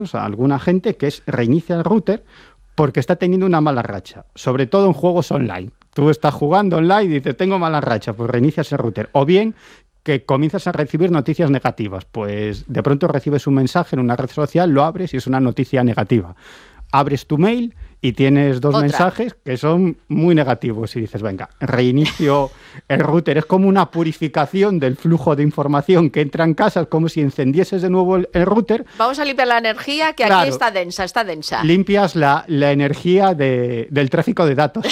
a alguna gente que es reinicia el router porque está teniendo una mala racha, sobre todo en juegos online. Tú estás jugando online y dices, tengo mala racha, pues reinicias el router. O bien que comienzas a recibir noticias negativas, pues de pronto recibes un mensaje en una red social, lo abres y es una noticia negativa. Abres tu mail y tienes dos mensajes que son muy negativos y dices, venga, reinicio el router. Es como una purificación del flujo de información que entra en casa, es como si encendieses de nuevo el router. Vamos a limpiar la energía, que claro, aquí está densa. Limpias la energía del tráfico de datos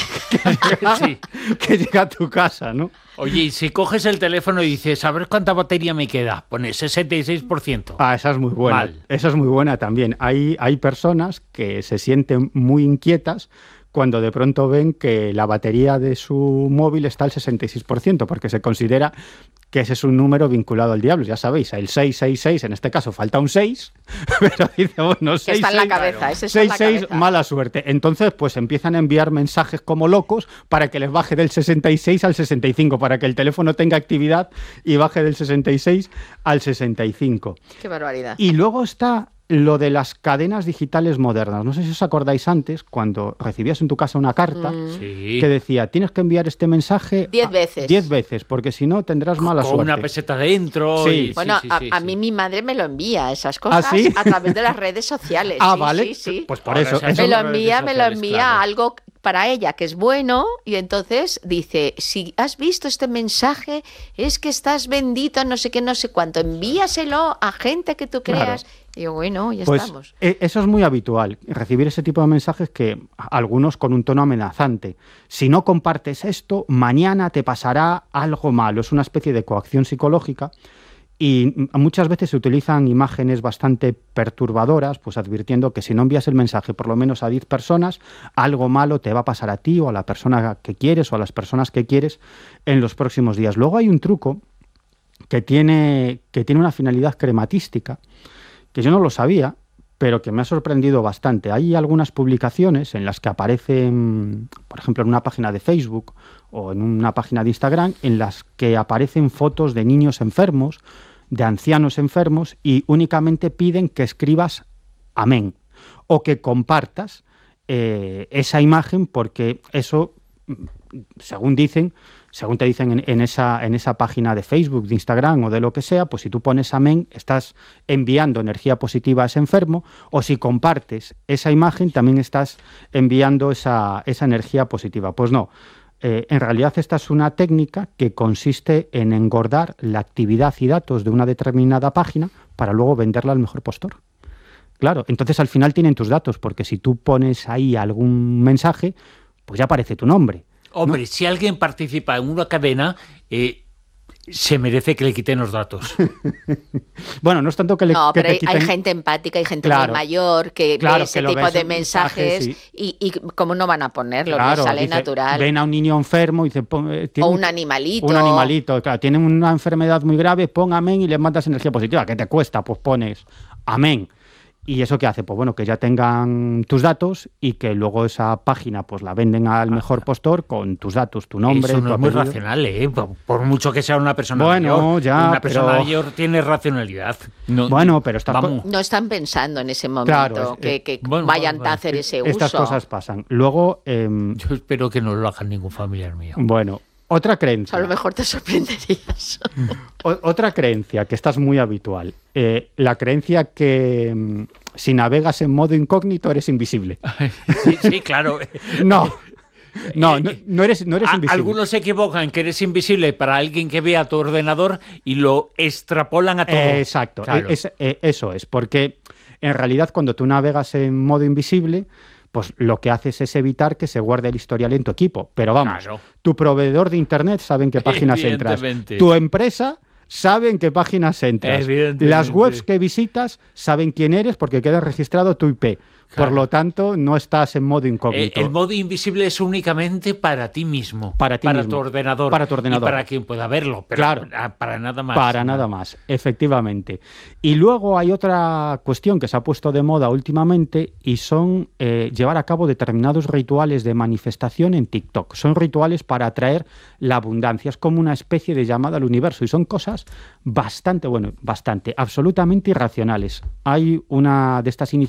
que llega a tu casa, ¿no? Oye, y si coges el teléfono y dices, a ver cuánta batería me queda, pones 66%. Ah, esa es muy buena. Mal. Esa es muy buena también. Hay personas que se sienten muy inquietas cuando de pronto ven que la batería de su móvil está al 66%, porque se considera que ese es un número vinculado al diablo. Ya sabéis, el 666, en este caso falta un 6, pero dice, bueno, 6, está en la cabeza, claro. Ese está 6, en la 6, cabeza. Mala suerte. Entonces, pues empiezan a enviar mensajes como locos para que les baje del 66 al 65, para que el teléfono tenga actividad y baje del 66 al 65. Qué barbaridad. Y luego está lo de las cadenas digitales modernas. No sé si os acordáis antes, cuando recibías en tu casa una carta que decía, tienes que enviar este mensaje 10 veces. 10 veces, porque si no tendrás mala suerte. Con una peseta dentro. Sí. Bueno, a mí mi madre me lo envía, esas cosas, ¿Ah, sí? a través de las redes sociales. Vale. Sí. Pues por eso. Me lo envía claro. Algo para ella que es bueno, y entonces dice, si has visto este mensaje, es que estás bendito, no sé qué, no sé cuánto, envíaselo a gente que tú creas. Claro. Y yo, bueno, ya pues estamos. Eso es muy habitual, recibir ese tipo de mensajes que algunos con un tono amenazante. Si no compartes esto, mañana te pasará algo malo. Es una especie de coacción psicológica. Y muchas veces se utilizan imágenes bastante perturbadoras, pues advirtiendo que si no envías el mensaje por lo menos a 10 personas, algo malo te va a pasar a ti o a la persona que quieres o a las personas que quieres en los próximos días. Luego hay un truco que tiene una finalidad crematística, que yo no lo sabía, pero que me ha sorprendido bastante. Hay algunas publicaciones en las que aparecen, por ejemplo, en una página de Facebook o en una página de Instagram, en las que aparecen fotos de niños enfermos, de ancianos enfermos, y únicamente piden que escribas amén o que compartas esa imagen, porque eso, según te dicen en esa página de Facebook, de Instagram o de lo que sea, pues si tú pones amén, estás enviando energía positiva a ese enfermo, o si compartes esa imagen, también estás enviando esa energía positiva. Pues no. En realidad esta es una técnica que consiste en engordar la actividad y datos de una determinada página para luego venderla al mejor postor. Claro, entonces al final tienen tus datos, porque si tú pones ahí algún mensaje, pues ya aparece tu nombre. Hombre, ¿no? Si alguien participa en una cadena, se merece que le quiten los datos. Bueno, no es tanto que le No, que pero te quiten... hay gente empática, hay gente muy mayor que ve ese tipo de mensajes sí. y cómo no van a ponerlo, claro, sale dice, natural. Ven a un niño enfermo y dice... o un animalito. Un animalito, claro, tiene una enfermedad muy grave, pon amén y le mandas energía positiva. ¿Qué te cuesta? Pues pones amén. ¿Y eso qué hace? Pues bueno, que ya tengan tus datos y que luego esa página pues la venden al mejor postor con tus datos, tu nombre, eso no tu es muy apellido. racional, por mucho que sea una persona mayor. Ya, una persona mayor tiene racionalidad. No, pero no están pensando en ese momento claro, que vayan a hacer ese uso. Estas cosas pasan. Luego... yo espero que no lo haga ningún familiar mío. Bueno, otra creencia. A lo mejor te sorprenderías. Otra creencia que esta es muy habitual. La creencia que si navegas en modo incógnito eres invisible. Sí, claro. No eres invisible. Algunos se equivocan que eres invisible para alguien que vea tu ordenador y lo extrapolan a todo. Exacto, claro. Eso es, porque en realidad cuando tú navegas en modo invisible, pues lo que haces es evitar que se guarde el historial en tu equipo. Pero vamos, claro. Tu proveedor de internet sabe en qué páginas entras. Tu empresa sabe en qué páginas entras. Las webs que visitas saben quién eres porque queda registrado tu IP. Claro. Por lo tanto, no estás en modo incógnito. El modo invisible es únicamente para ti mismo. Para tu ordenador. Para tu ordenador. Y para quien pueda verlo. Pero claro. Para nada más. Para nada más, efectivamente. Y luego hay otra cuestión que se ha puesto de moda últimamente y son llevar a cabo determinados rituales de manifestación en TikTok. Son rituales para atraer la abundancia. Es como una especie de llamada al universo y son cosas cosas absolutamente irracionales. Hay una de estas